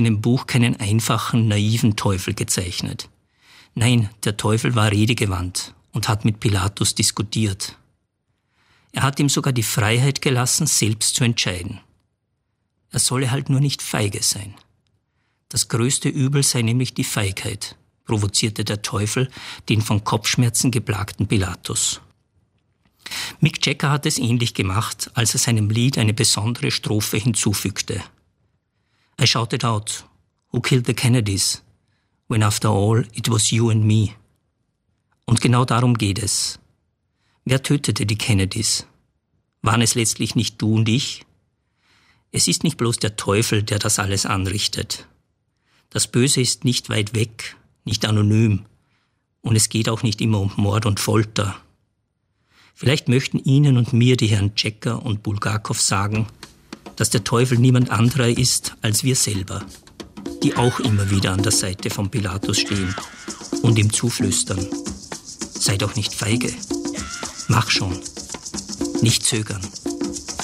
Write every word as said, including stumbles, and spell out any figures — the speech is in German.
seinem Buch keinen einfachen, naiven Teufel gezeichnet. Nein, der Teufel war redegewandt und hat mit Pilatus diskutiert. Er hat ihm sogar die Freiheit gelassen, selbst zu entscheiden. Er solle halt nur nicht feige sein. Das größte Übel sei nämlich die Feigheit, provozierte der Teufel den von Kopfschmerzen geplagten Pilatus. Mick Jagger hat es ähnlich gemacht, als er seinem Lied eine besondere Strophe hinzufügte. I shouted out, who killed the Kennedys, when after all it was you and me. Und genau darum geht es. Wer tötete die Kennedys? Waren es letztlich nicht du und ich? Es ist nicht bloß der Teufel, der das alles anrichtet. Das Böse ist nicht weit weg, nicht anonym. Und es geht auch nicht immer um Mord und Folter. Vielleicht möchten Ihnen und mir die Herren Jagger und Bulgakov sagen, dass der Teufel niemand anderer ist als wir selber, die auch immer wieder an der Seite von Pilatus stehen und ihm zuflüstern. Sei doch nicht feige. Mach schon. Nicht zögern.